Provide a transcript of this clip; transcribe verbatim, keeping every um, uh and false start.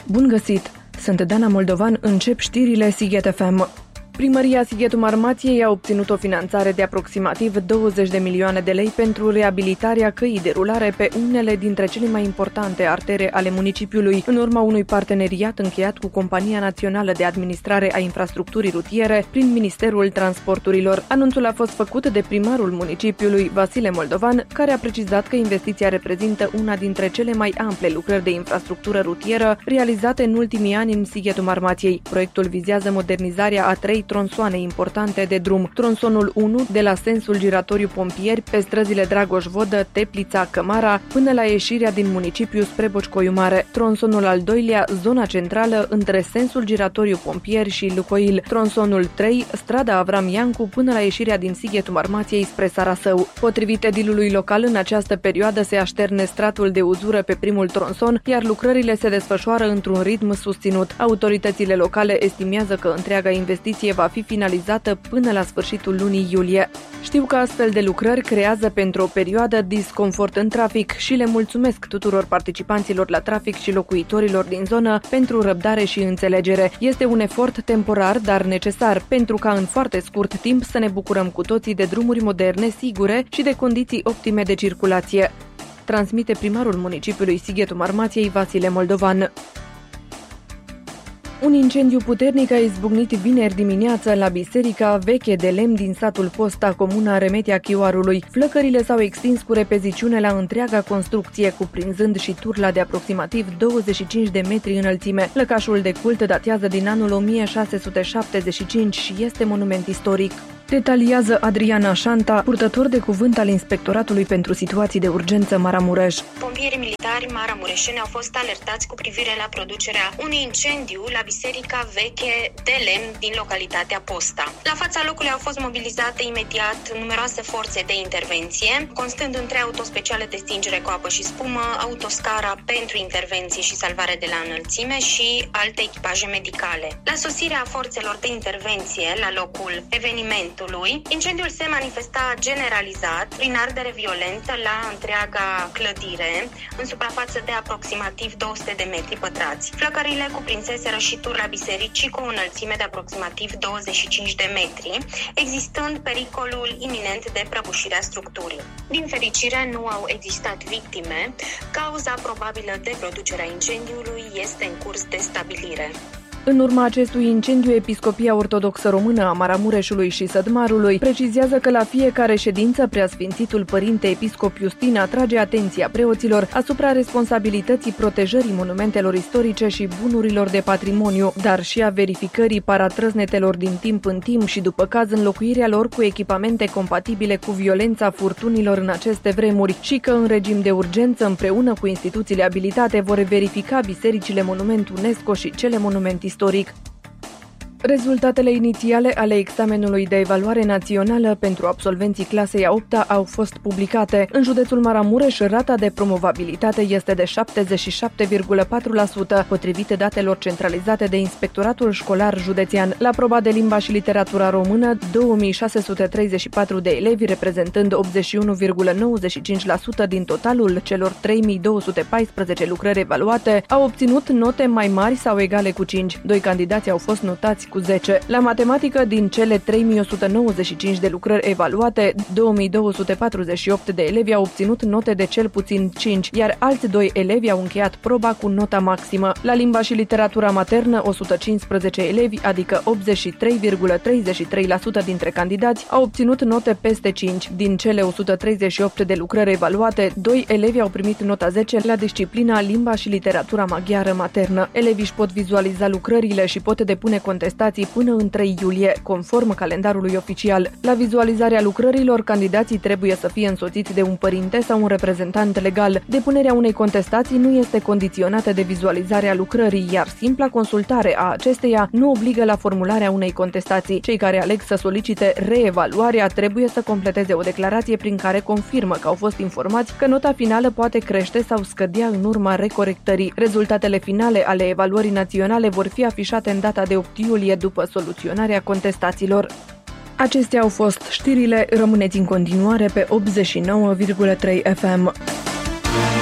Bun găsit! Sunt Dana Moldovan, încep știrile Sighet F M. Primăria Sighetul Marmației a obținut o finanțare de aproximativ douăzeci de milioane de lei pentru reabilitarea căii de rulare pe unele dintre cele mai importante artere ale municipiului, în urma unui parteneriat încheiat cu Compania Națională de Administrare a Infrastructurii Rutiere prin Ministerul Transporturilor. Anunțul a fost făcut de primarul municipiului, Vasile Moldovan, care a precizat că investiția reprezintă una dintre cele mai ample lucrări de infrastructură rutieră realizate în ultimii ani în Sighetul Marmației. Proiectul vizează modernizarea a trei tronsoane importante de drum. Tronsonul unu, de la sensul giratoriu Pompieri, pe străzile Dragoș Vodă, Teplița, Cămara, până la ieșirea din municipiu spre Boccoiu Mare. Tronsonul al doilea, zona centrală, între sensul giratoriu Pompieri și Lucoil. Tronsonul trei, strada Avram Iancu, până la ieșirea din Sighetul Marmației spre Sarasău. Potrivit edilului local, în această perioadă se așterne stratul de uzură pe primul tronson, iar lucrările se desfășoară într-un ritm susținut. Autoritățile locale estimează că întreaga investiție va fi finalizată până la sfârșitul lunii iulie. Știu că astfel de lucrări creează pentru o perioadă disconfort în trafic și le mulțumesc tuturor participanților la trafic și locuitorilor din zonă pentru răbdare și înțelegere. Este un efort temporar, dar necesar, pentru ca în foarte scurt timp să ne bucurăm cu toții de drumuri moderne, sigure și de condiții optime de circulație. Transmite primarul municipiului Sighetul Marmației, Vasile Moldovan. Un incendiu puternic a izbucnit vineri dimineață la biserica veche de lemn din satul Posta, comuna Remetia Chioarului. Flăcările s-au extins cu repeziciune la întreaga construcție, cuprinzând și turla de aproximativ douăzeci și cinci de metri înălțime. Lăcașul de cult datează din anul o mie șase sute șaptezeci și cinci și este monument istoric. Detaliază Adriana Șanta, purtător de cuvânt al Inspectoratului pentru Situații de Urgență Maramureș. Pompierii militari maramureșeni au fost alertați cu privire la producerea unui incendiu la biserica veche de lemn din localitatea Posta. La fața locului au fost mobilizate imediat numeroase forțe de intervenție, constând în trei autospeciale de stingere cu apă și spumă, autoscara pentru intervenție și salvare de la înălțime și alte echipaje medicale. La sosirea forțelor de intervenție la locul evenimentului, incendiul se manifesta generalizat prin ardere violentă la întreaga clădire, în suprafață de aproximativ două sute de metri pătrați. Flăcările cuprinseseră și turla bisericii cu o înălțime de aproximativ douăzeci și cinci de metri, existând pericolul iminent de prăbușire a structurii. Din fericire, nu au existat victime. Cauza probabilă de producerea incendiului este în curs de stabilire. În urma acestui incendiu, Episcopia Ortodoxă Română a Maramureșului și Sădmarului precizează că la fiecare ședință Preasfințitul Părinte Episcop Iustin atrage atenția preoților asupra responsabilității protejării monumentelor istorice și bunurilor de patrimoniu, dar și a verificării paratrăznetelor din timp în timp și, după caz, înlocuirea lor cu echipamente compatibile cu violența furtunilor în aceste vremuri și că, în regim de urgență, împreună cu instituțiile abilitate, vor verifica bisericile monument UNESCO și cele monument istoric. istoric. Rezultatele inițiale ale examenului de evaluare națională pentru absolvenții clasei a opta au fost publicate. În județul Maramureș, rata de promovabilitate este de șaptezeci și șapte virgulă patru la sută, potrivit datelor centralizate de Inspectoratul Școlar Județean. La proba de limba și literatura română, două mii șase sute treizeci și patru de elevi, reprezentând optzeci și unu virgulă nouăzeci și cinci la sută din totalul celor trei mii două sute paisprezece lucrări evaluate, au obținut note mai mari sau egale cu cinci. Doi candidați au fost notați cu zece. La matematică, din cele trei mii o sută nouăzeci și cinci de lucrări evaluate, două mii două sute patruzeci și opt de elevi au obținut note de cel puțin cinci, iar alți doi elevi au încheiat proba cu nota maximă. La limba și literatura maternă, o sută cincisprezece elevi, adică optzeci și trei virgulă treizeci și trei la sută dintre candidați, au obținut note peste cinci. Din cele o sută treizeci și opt de lucrări evaluate, doi elevi au primit nota zece la disciplina limba și literatura maghiară maternă. Elevii își pot vizualiza lucrările și pot depune contestații până în trei iulie, conform calendarului oficial. La vizualizarea lucrărilor, candidații trebuie să fie însoțiți de un părinte sau un reprezentant legal. Depunerea unei contestații nu este condiționată de vizualizarea lucrării, iar simpla consultare a acesteia nu obligă la formularea unei contestații. Cei care aleg să solicite reevaluarea trebuie să completeze o declarație prin care confirmă că au fost informați că nota finală poate crește sau scădea în urma recorectării. Rezultatele finale ale evaluării naționale vor fi afișate în data de opt iulie după soluționarea contestațiilor. Acestea au fost știrile, rămâneți în continuare pe optzeci și nouă virgulă trei F M.